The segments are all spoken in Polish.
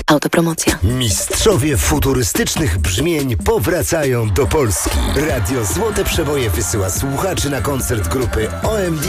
Autopromocja. Mistrzowie futurystycznych brzmień powracają do Polski. Radio Złote Przeboje wysyła słuchaczy na koncert grupy OMD.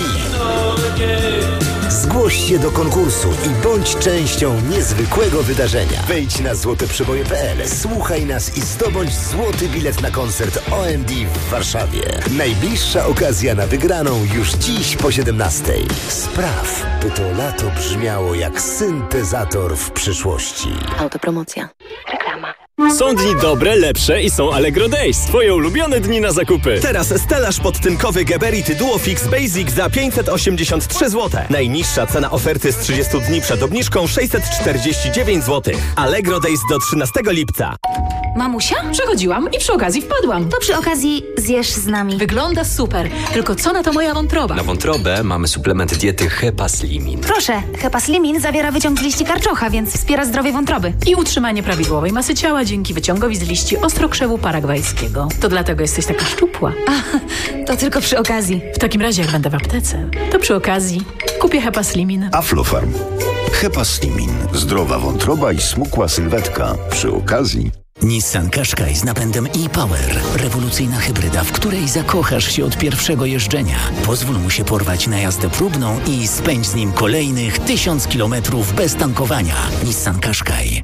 Zgłoś się do konkursu i bądź częścią niezwykłego wydarzenia. Wejdź na złoteprzeboje.pl, słuchaj nas i zdobądź złoty bilet na koncert OMD w Warszawie. Najbliższa okazja na wygraną już dziś po 17:00. Spraw, by to lato brzmiało jak syntezator w przyszłości. Autopromocja. Reklama. Są dni dobre, lepsze i są Allegro Days. Twoje ulubione dni na zakupy. Teraz stelaż podtynkowy Geberit Duofix Basic za 583 zł. Najniższa cena oferty z 30 dni przed obniżką 649 zł. Allegro Days do 13 lipca. Mamusia? Przechodziłam i przy okazji wpadłam. To przy okazji zjesz z nami. Wygląda super. Tylko co na to moja wątroba? Na wątrobę mamy suplement diety Hepaslimin. Proszę, Hepaslimin zawiera wyciąg z liści karczocha, więc wspiera zdrowie wątroby. I utrzymanie prawidłowej masy ciała dzięki wyciągowi z liści ostrokrzewu paragwajskiego. To dlatego jesteś taka szczupła. To tylko przy okazji. W takim razie, jak będę w aptece, to przy okazji kupię Hepaslimin. Aflofarm. Hepaslimin. Zdrowa wątroba i smukła sylwetka. Przy okazji. Nissan Qashqai z napędem e-Power. Rewolucyjna hybryda, w której zakochasz się od pierwszego jeżdżenia. Pozwól mu się porwać na jazdę próbną i spędź z nim kolejnych 1000 kilometrów bez tankowania. Nissan Qashqai.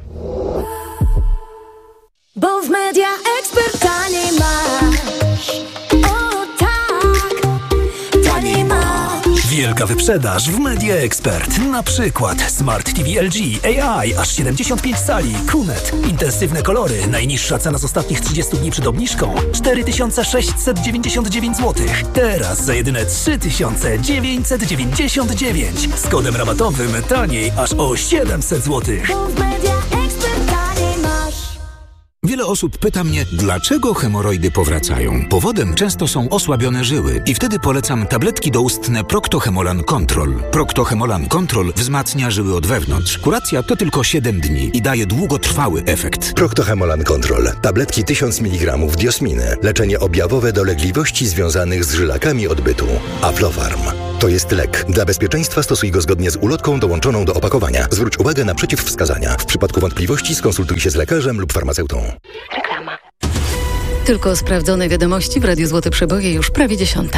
Bo w Media Expert taniej masz. O tak, taniej masz. Wielka wyprzedaż w Media Expert. Na przykład Smart TV LG, AI, aż 75 cali, QNET, intensywne kolory, najniższa cena z ostatnich 30 dni przed obniżką 4699 zł. Teraz za jedyne 3999 z kodem rabatowym taniej aż o 700 zł. Bo w Media Expert taniej masz. Wiele osób pyta mnie, dlaczego hemoroidy powracają. Powodem często są osłabione żyły i wtedy polecam tabletki doustne Procto-Hemolan Control. Procto-Hemolan Control wzmacnia żyły od wewnątrz. Kuracja to tylko 7 dni i daje długotrwały efekt. Procto-Hemolan Control. Tabletki 1000 mg diosminy. Leczenie objawowe dolegliwości związanych z żylakami odbytu. Aflofarm. To jest lek. Dla bezpieczeństwa stosuj go zgodnie z ulotką dołączoną do opakowania. Zwróć uwagę na przeciwwskazania. W przypadku wątpliwości skonsultuj się z lekarzem lub farmaceutą. Reklama. Tylko sprawdzone wiadomości w Radiu Złote Przeboje już prawie 10:00.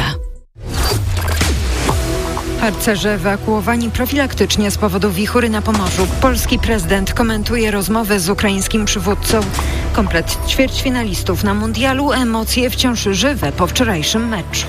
Harcerze ewakuowani profilaktycznie z powodu wichury na Pomorzu. Polski prezydent komentuje rozmowę z ukraińskim przywódcą. Komplet ćwierćfinalistów na mundialu, emocje wciąż żywe po wczorajszym meczu.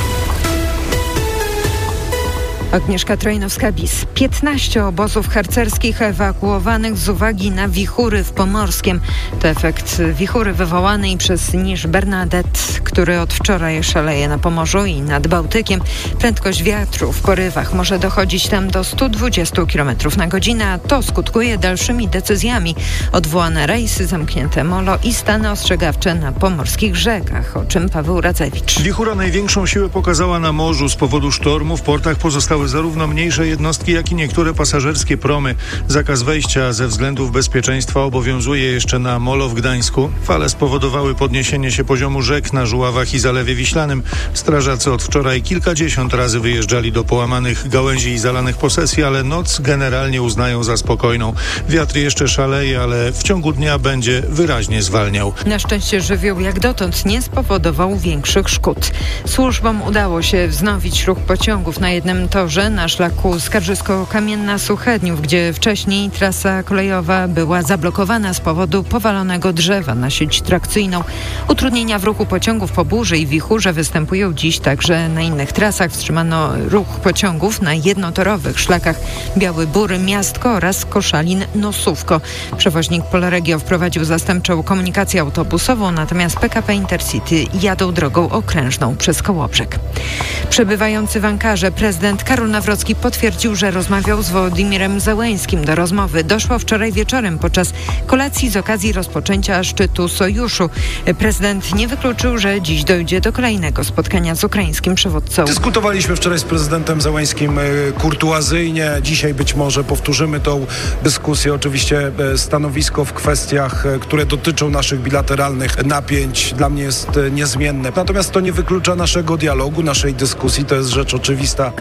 Agnieszka Trojnowska-Bis. 15 obozów harcerskich ewakuowanych z uwagi na wichury w Pomorskiem. To efekt wichury wywołanej przez Niż Bernadette, który od wczoraj szaleje na Pomorzu i nad Bałtykiem. Prędkość wiatru w porywach może dochodzić tam do 120 km na godzinę, a to skutkuje dalszymi decyzjami. Odwołane rejsy, zamknięte molo i stany ostrzegawcze na pomorskich rzekach, o czym Paweł Radzewicz. Wichura największą siłę pokazała na morzu. Z powodu sztormu w portach pozostały zarówno mniejsze jednostki, jak i niektóre pasażerskie promy. Zakaz wejścia ze względów bezpieczeństwa obowiązuje jeszcze na molo w Gdańsku. Fale spowodowały podniesienie się poziomu rzek na Żuławach i Zalewie Wiślanym. Strażacy od wczoraj kilkadziesiąt razy wyjeżdżali do połamanych gałęzi i zalanych posesji, ale noc generalnie uznają za spokojną. Wiatr jeszcze szaleje, ale w ciągu dnia będzie wyraźnie zwalniał. Na szczęście żywioł jak dotąd nie spowodował większych szkód. Służbom udało się wznowić ruch pociągów na jednym torze na szlaku Skarżysko-Kamienna-Suchedniów, gdzie wcześniej trasa kolejowa była zablokowana z powodu powalonego drzewa na sieć trakcyjną. Utrudnienia w ruchu pociągów po burzy i wichurze występują dziś także na innych trasach. Wstrzymano ruch pociągów na jednotorowych szlakach Biały Bór, Miastko oraz Koszalin-Nosówko. Przewoźnik Polregio wprowadził zastępczą komunikację autobusową, natomiast PKP Intercity jadą drogą okrężną przez Kołobrzeg. Przebywający w Ankarze prezydent Karol Nawrocki potwierdził, że rozmawiał z Wołodymirem Zełeńskim. Do rozmowy doszło wczoraj wieczorem podczas kolacji z okazji rozpoczęcia szczytu sojuszu. Prezydent nie wykluczył, że dziś dojdzie do kolejnego spotkania z ukraińskim przywódcą. Dyskutowaliśmy wczoraj z prezydentem Zełeńskim kurtuazyjnie. Dzisiaj być może powtórzymy tą dyskusję. Oczywiście stanowisko w kwestiach, które dotyczą naszych bilateralnych napięć, dla mnie jest niezmienne. Natomiast to nie wyklucza naszego dialogu, naszej dyskusji. To jest rzecz oczywista. Karol Nawrocki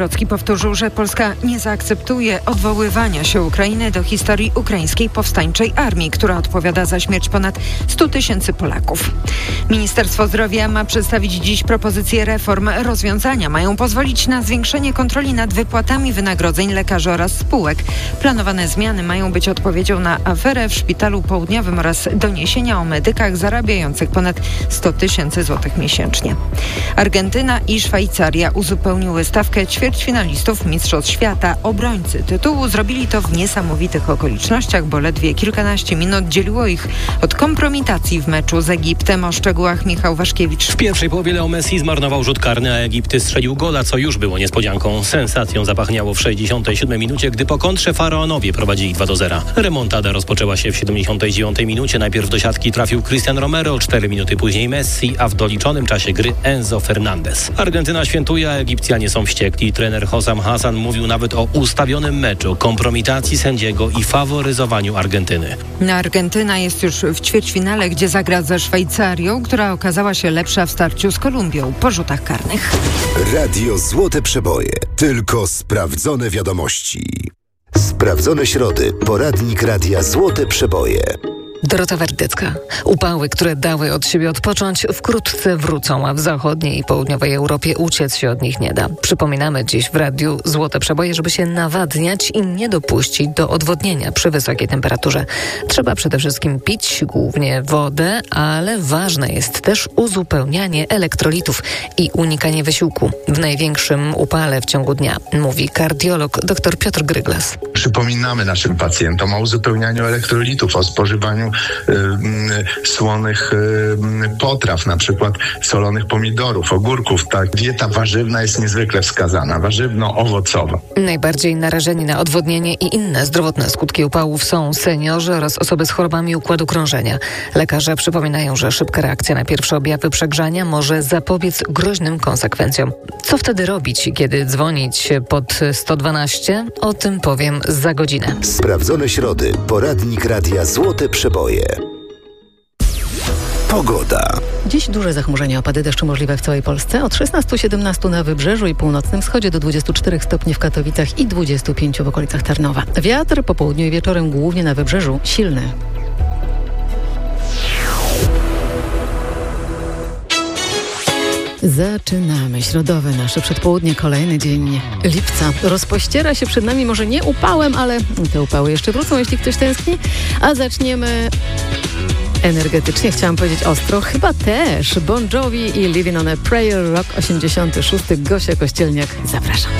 Nawrocki powtórzył, że Polska nie zaakceptuje odwoływania się Ukrainy do historii ukraińskiej powstańczej armii, która odpowiada za śmierć ponad 100 tysięcy Polaków. Ministerstwo Zdrowia ma przedstawić dziś propozycje reform. Rozwiązania mają pozwolić na zwiększenie kontroli nad wypłatami wynagrodzeń lekarzy oraz spółek. Planowane zmiany mają być odpowiedzią na aferę w Szpitalu Południowym oraz doniesienia o medykach zarabiających ponad 100 tysięcy złotych miesięcznie. Argentyna i Szwajcaria uzupełniły stawkę ćwierćfinalistów Mistrzostw Świata. Obrońcy tytułu zrobili to w niesamowitych okolicznościach, bo ledwie kilkanaście minut dzieliło ich od kompromitacji w meczu z Egiptem. O szczegółach Michał Waszkiewicz. W pierwszej połowie Leo Messi zmarnował rzut karny, a Egipt strzelił gola, co już było niespodzianką. Sensacją zapachniało w 67 minucie, gdy po kontrze Faraonowie prowadzili 2-0. Remontada rozpoczęła się w 79 minucie. Najpierw do siatki trafił Cristian Romero, 4 minuty później Messi, a w doliczonym czasie gry Enzo Fernandez. Argentyna świętuje, a Egipcjanie są wściekli. Trener Hossam Hassan mówił nawet o ustawionym meczu, kompromitacji sędziego i faworyzowaniu Argentyny. Argentyna jest już w ćwierćfinale, gdzie zagra ze Szwajcarią, która okazała się lepsza w starciu z Kolumbią po rzutach karnych. Radio Złote Przeboje. Tylko sprawdzone wiadomości. Sprawdzone środy. Poradnik Radia Złote Przeboje. Dorota Werdycka. Upały, które dały od siebie odpocząć, wkrótce wrócą, a w zachodniej i południowej Europie uciec się od nich nie da. Przypominamy dziś w Radiu Złote Przeboje, żeby się nawadniać i nie dopuścić do odwodnienia przy wysokiej temperaturze. Trzeba przede wszystkim pić głównie wodę, ale ważne jest też uzupełnianie elektrolitów i unikanie wysiłku w największym upale w ciągu dnia, mówi kardiolog dr Piotr Gryglas. Przypominamy naszym pacjentom o uzupełnianiu elektrolitów, o spożywaniu słonych potraw, na przykład solonych pomidorów, ogórków. Ta dieta warzywna jest niezwykle wskazana, warzywno-owocowa. Najbardziej narażeni na odwodnienie i inne zdrowotne skutki upałów są seniorzy oraz osoby z chorobami układu krążenia. Lekarze przypominają, że szybka reakcja na pierwsze objawy przegrzania może zapobiec groźnym konsekwencjom. Co wtedy robić, kiedy dzwonić pod 112? O tym powiem za godzinę. Sprawdzone środy. Poradnik Radia Złote Przeboje. Pogoda. Dziś duże zachmurzenia, opady deszczu możliwe w całej Polsce. Od 16-17 na wybrzeżu i północnym wschodzie do 24 stopni w Katowicach i 25 w okolicach Tarnowa. Wiatr po południu i wieczorem głównie na wybrzeżu silny. Zaczynamy środowe nasze przedpołudnie, kolejny dzień lipca. Rozpościera się przed nami może nie upałem, ale te upały jeszcze wrócą, jeśli ktoś tęskni. A zaczniemy energetycznie, chciałam powiedzieć ostro, chyba też. Bon Jovi i Living on a Prayer, rok 86. Gosia Kościelniak, zapraszam.